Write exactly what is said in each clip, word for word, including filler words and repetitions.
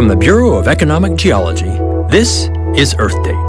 From the Bureau of Economic Geology, this is Earth Date.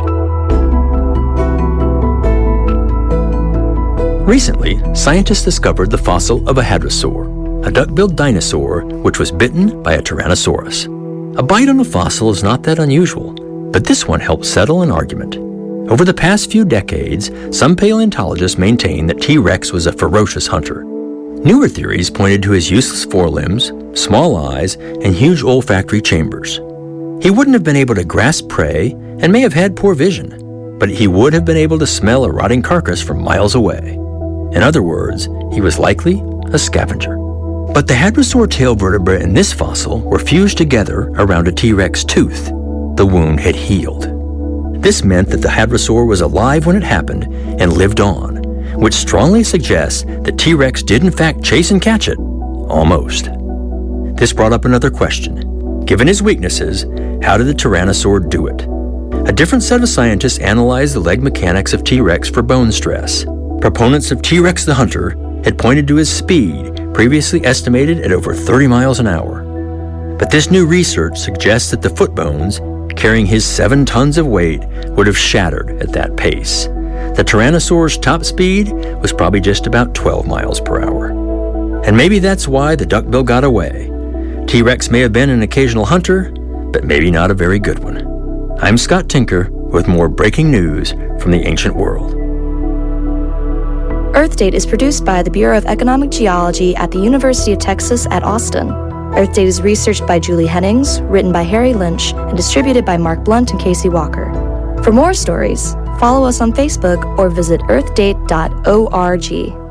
Recently, scientists discovered the fossil of a hadrosaur, a duck-billed dinosaur which was bitten by a Tyrannosaurus. A bite on a fossil is not that unusual, but this one helped settle an argument. Over the past few decades, some paleontologists maintain that T. rex was a ferocious hunter. Newer theories pointed to his useless forelimbs, small eyes, and huge olfactory chambers. He wouldn't have been able to grasp prey and may have had poor vision, but he would have been able to smell a rotting carcass from miles away. In other words, he was likely a scavenger. But the hadrosaur tail vertebrae in this fossil were fused together around a T. rex tooth. The wound had healed. This meant that the hadrosaur was alive when it happened and lived on, which strongly suggests that T. rex did in fact chase and catch it. Almost. This brought up another question. Given his weaknesses, how did the Tyrannosaur do it? A different set of scientists analyzed the leg mechanics of T. rex for bone stress. Proponents of T. rex the hunter had pointed to his speed, previously estimated at over thirty miles an hour. But this new research suggests that the foot bones, carrying his seven tons of weight, would have shattered at that pace. The Tyrannosaur's top speed was probably just about twelve miles per hour. And maybe that's why the duckbill got away. T. rex may have been an occasional hunter, but maybe not a very good one. I'm Scott Tinker with more breaking news from the ancient world. Earth Date is produced by the Bureau of Economic Geology at the University of Texas at Austin. Earth Date is researched by Julie Hennings, written by Harry Lynch, and distributed by Mark Blunt and Casey Walker. For more stories, follow us on Facebook or visit earth date dot org.